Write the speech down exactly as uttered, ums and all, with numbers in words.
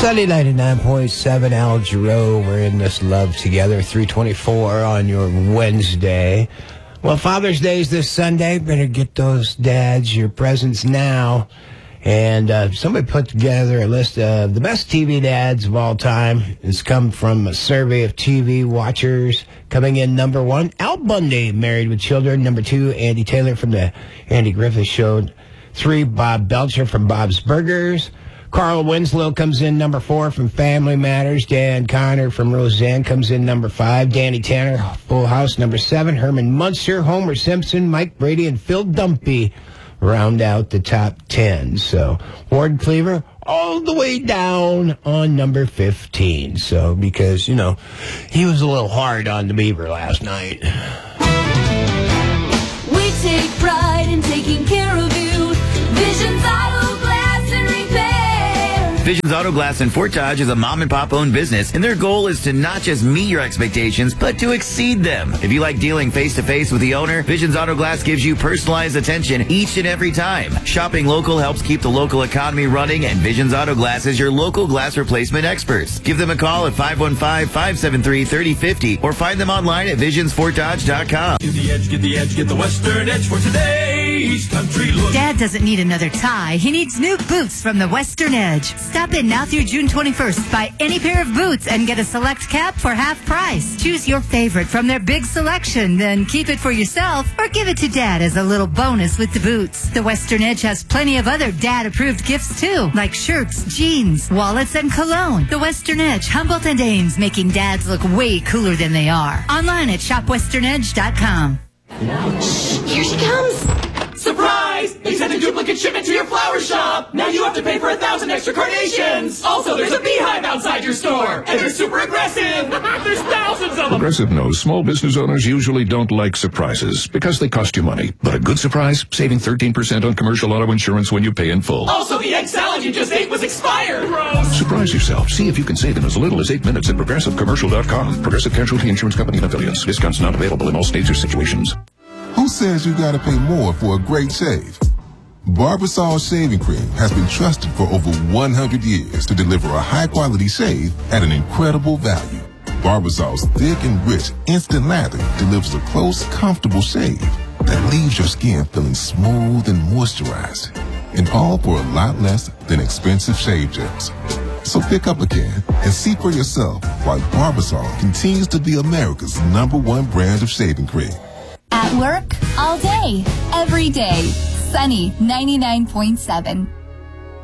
Sunday ninety-nine point seven Al Jarreau. We're in this love together. three twenty-four on your Wednesday. Well, Father's Day is this Sunday. Better get those dads your presents now. And uh, somebody put together a list of the best T V dads of all time. It's come from a survey of T V watchers. Coming in number one, Al Bundy, Married with Children. Number two, Andy Taylor from the Andy Griffith Show. Three, Bob Belcher from Bob's Burgers. Carl Winslow comes in number four from Family Matters. Dan Connor from Roseanne comes in number five. Danny Tanner, Full House, number seven. Herman Munster, Homer Simpson, Mike Brady, and Phil Dunphy round out the top ten. So Ward Cleaver all the way down on number fifteen. So because, you know, he was a little hard on the Beaver last night. We take pride in taking care of you. Visions Auto Glass and Repair. Visions Auto Glass in Fort Dodge is a mom-and-pop owned business, and their goal is to not just meet your expectations, but to exceed them. If you like dealing face-to-face with the owner, Visions Auto Glass gives you personalized attention each and every time. Shopping local helps keep the local economy running, and Visions Auto Glass is your local glass replacement experts. Give them a call at five one five, five seven three, three oh five oh or find them online at visions fort dodge dot com. Get the edge, get the edge, get the Western Edge for today's country look. Dad doesn't need another tie. He needs new boots from the Western Edge. Stop in now through June twenty-first. Buy any pair of boots and get a select cap for half price. Choose your favorite from their big selection, then keep it for yourself or give it to Dad as a little bonus with the boots. The Western Edge has plenty of other Dad-approved gifts too, like shirts, jeans, wallets, and cologne. The Western Edge, Humboldt and Ames, making dads look way cooler than they are. Online at shop western edge dot com. Here she comes. Surprise! They sent a duplicate shipment to your flower shop! Now you have to pay for a thousand extra carnations! Also, there's a beehive outside your store! And they're super aggressive! There's thousands of them! Progressive knows small business owners usually don't like surprises because they cost you money. But a good surprise, saving thirteen percent on commercial auto insurance when you pay in full. Also, the egg salad you just ate was expired! Gross! Surprise yourself. See if you can save in as little as eight minutes at progressive commercial dot com. Progressive Casualty Insurance Company and affiliates. Discounts not available in all states or situations. Who says you gotta pay more for a great shave? Barbasol Shaving Cream has been trusted for over one hundred years to deliver a high-quality shave at an incredible value. Barbasol's thick and rich instant lather delivers a close, comfortable shave that leaves your skin feeling smooth and moisturized. And all for a lot less than expensive shave gels. So pick up a can and see for yourself why Barbasol continues to be America's number one brand of shaving cream. At work, all day, every day. Sunny ninety-nine point seven.